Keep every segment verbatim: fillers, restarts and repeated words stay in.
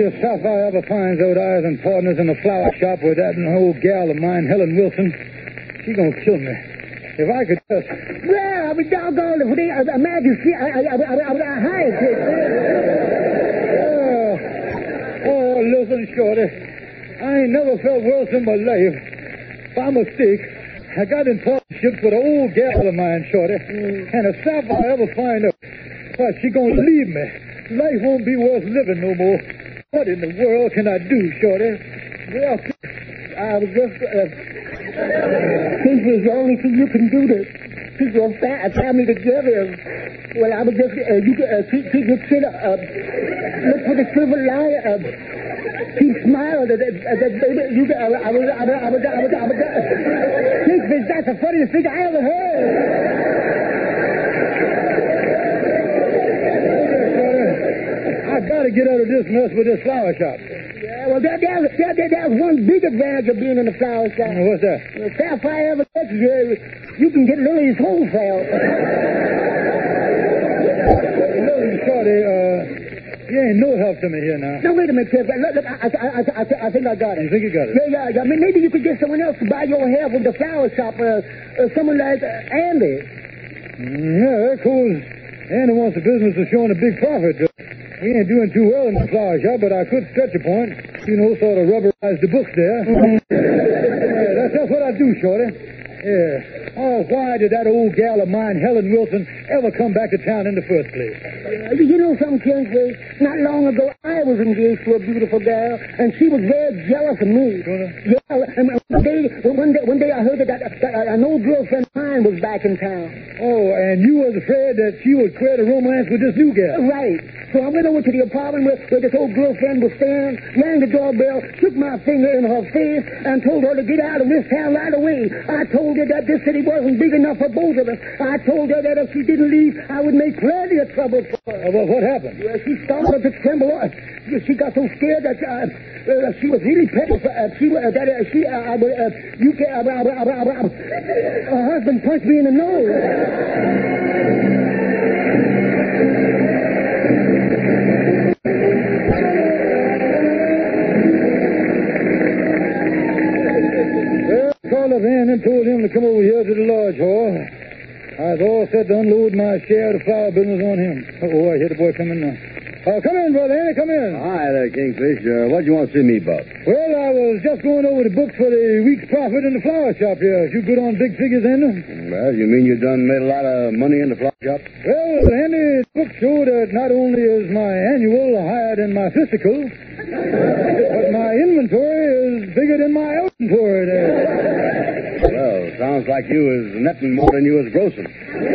if Sapphire ever finds out I was in partners in the flower shop with that old gal of mine, Helen Wilson, she gonna kill me. If I could just... Well, I was doggone if they uh, imagine see, I, I, I, I, I, I hired you. Oh, oh, listen, Shorty. I ain't never felt worse in my life. By mistake, I got in partnership with an old gal of mine, Shorty. Mm. And if Sapphire ever find out, why, she gonna leave me. Life won't be worth living no more. What in the world can I do, Shorty? Well, I was just... Uh, this is the only thing you can do to keep your fa- family together. Well, I was just... Uh, you uh, keep, keep your chin up. Uh, look for the silver line. Uh, keep smiling. Uh, uh, uh, baby, you... Uh, I was... I was... I was... I was... I was... Kingfish, that's the funniest thing I ever heard. I gotta get out of this mess with this flower shop. Yeah, well, there, there, there, there, there's one big advantage of being in the flower shop. Uh, what's that? Well, Sapphire ever gets you, you can get Lily's wholesale. Lily, Shorty, uh, you ain't no help to me here now. Now, wait a minute, Kid. Look, look, I, I, I, I, I think I got it. You think you got it? Yeah, yeah, yeah. I mean, maybe you could get someone else to buy your hair from the flower shop. Uh, uh, someone like uh, Andy. Mm, yeah, of course. Andy wants the business of showing a big profit. Uh, he ain't doing too well in the flower shop, but I could stretch a point. You know, sort of rubberize the books there. Yeah, that's just what I do, Shorty. Yeah. Oh, why did that old gal of mine, Helen Wilson, ever come back to town in the first place? Uh, you know something, Kingsway? Not long ago, I was engaged to a beautiful girl, and she was very jealous of me. Gonna? Yeah, and one day, one day, one day I heard that, that, that an old girlfriend of mine was back in town. Oh, and you was afraid that she would create a romance with this new gal? Right. So I went over to the apartment where, where this old girlfriend was staying, rang the doorbell, shook my finger in her face, and told her to get out of this town right away. I told her that this city wasn't big enough for both of us. I told her that if she didn't leave, I would make plenty of trouble for her. Oh, well, what happened? Well, she started to tremble. She got so scared that uh, uh, she was really petrified. Uh, she, uh, that, uh, she, uh, uh, you can, uh, uh, uh, uh, uh, her husband punched me in the nose. Called up in and told him to come over here to the lodge hall. I was all set to unload my share of the flower business on him. Oh, I hear the boy coming now. Oh, come in, brother Andy, come in. Hi there, Kingfish. Uh, what do you want to see me about? Well, I was just going over the books for the week's profit in the flower shop here. You good on big figures, Andy? Well, you mean you done made a lot of money in the flower shop? Well, Andy, the books show that not only is my annual higher than my physical, but my inventory is bigger than my inventory there. Well, sounds like you was netting more than you was grossing.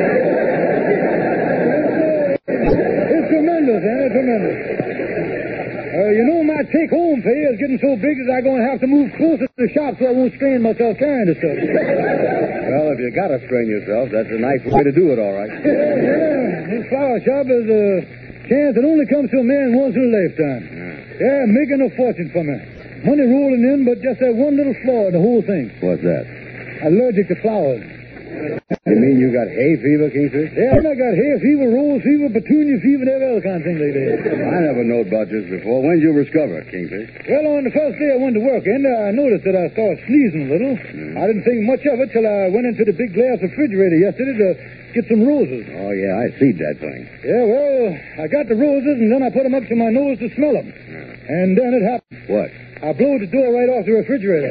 It's tremendous, Andy, tremendous. Uh, you know, my take-home pay is getting so big that I'm going to have to move closer to the shop so I won't strain myself carrying the stuff. Well, if you got to strain yourself, that's a nice way to do it, all right. Yeah, yeah. This flower shop is a chance that only comes to a man once in a lifetime. Yeah, yeah making a fortune for me. Money rolling in, but just that one little flaw in the whole thing. What's that? Allergic to flowers. You mean you got hay fever, Kingfish? Yeah, I got hay fever, rose fever, petunia fever, and every other kind of thing like that. I never knowed about this before. When did you discover it, Kingfish? Well, on the first day I went to work, and I noticed that I started sneezing a little. Mm. I didn't think much of it till I went into the big glass refrigerator yesterday to get some roses. Oh, yeah, I see that thing. Yeah, well, I got the roses, and then I put them up to my nose to smell them. Mm. And then it happened. What? I blew the door right off the refrigerator.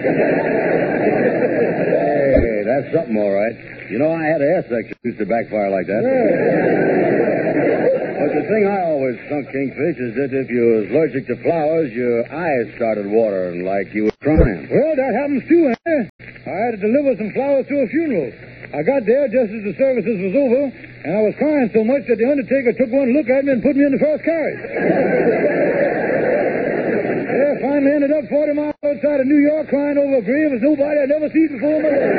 Hey, that's something, all right. You know, I had an air section used to backfire like that. Yeah. But the thing I always thunk, Kingfish, is that if you was allergic to flowers, your eyes started watering like you were crying. Well, that happens too, eh? I had to deliver some flowers to a funeral. I got there just as the services was over, and I was crying so much that the undertaker took one look at me and put me in the first carriage. Yeah, finally ended up forty miles outside of New York crying over a grave as nobody I'd never seen before in my life.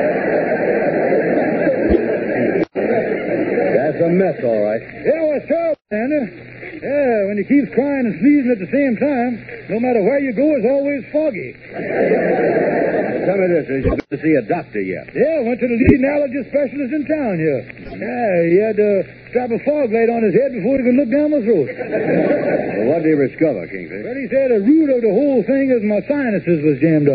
That's a mess, all right. Yeah, well, it's terrible, Andy. Yeah, when you keep crying and sneezing at the same time, no matter where you go, it's always foggy. tell me this. Is you been to see a doctor yet? Yeah, went to the leading allergy specialist in town here. Yeah, he had to strap a fog light on his head before he could look down my throat. Well, what did he discover, Kingfish? Well, he said the root of the whole thing is my sinuses was jammed up.